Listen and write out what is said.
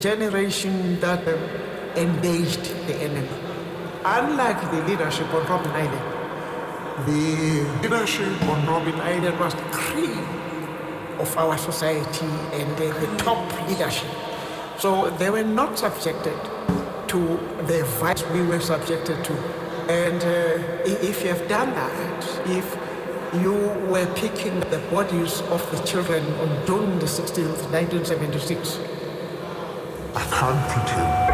generation that engaged the enemy. Unlike the leadership on Robben Island, the leadership on Robben Island was the cream of our society and the top leadership. So they were not subjected to the vice we were subjected to. And if you have done that, if you were picking the bodies of the children on June the 16th, 1976, I can't pretend